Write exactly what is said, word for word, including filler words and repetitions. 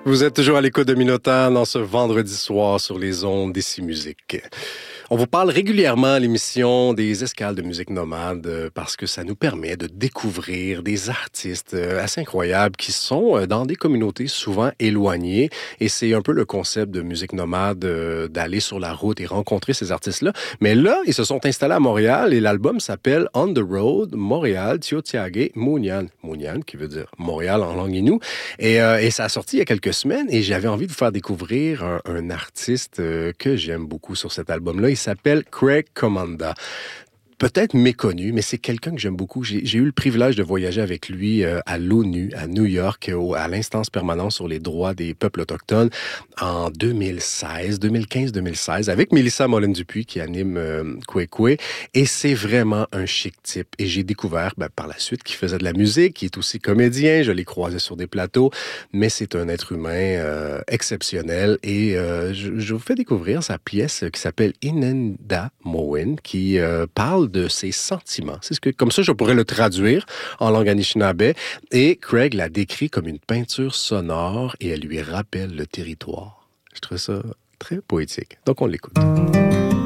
Vous êtes toujours à l'écoute de Minotaur dans ce vendredi soir sur les ondes d'Ici Musique. On vous parle régulièrement à l'émission des escales de musique nomade euh, parce que ça nous permet de découvrir des artistes euh, assez incroyables qui sont euh, dans des communautés souvent éloignées. Et c'est un peu le concept de musique nomade euh, d'aller sur la route et rencontrer ces artistes-là. Mais là, ils se sont installés à Montréal et l'album s'appelle On the Road, Montréal, Tiohtià:ke, Mounian. Mounian, qui veut dire Montréal en langue inou. Et, euh, et ça a sorti il y a quelques semaines et j'avais envie de vous faire découvrir un, un artiste euh, que j'aime beaucoup sur cet album-là. Il s'appelle Craig Commanda. Peut-être méconnu, mais c'est quelqu'un que j'aime beaucoup. J'ai, j'ai eu le privilège de voyager avec lui euh, à l'ONU, à New York, au, à l'instance permanente sur les droits des peuples autochtones en deux mille seize, deux mille quinze, deux mille seize, avec Mélissa Mollin-Dupuis qui anime euh, Kwekwe. Et c'est vraiment un chic type. Et j'ai découvert ben, par la suite qu'il faisait de la musique, qu'il est aussi comédien. Je l'ai croisé sur des plateaux, mais c'est un être humain euh, exceptionnel. Et euh, je, je vous fais découvrir sa pièce qui s'appelle Inenda Mowin, qui euh, parle de ses sentiments. C'est ce que, comme ça, je pourrais le traduire en langue anishinaabe. Et Craig la décrit comme une peinture sonore et elle lui rappelle le territoire. Je trouve ça très poétique. Donc, on l'écoute.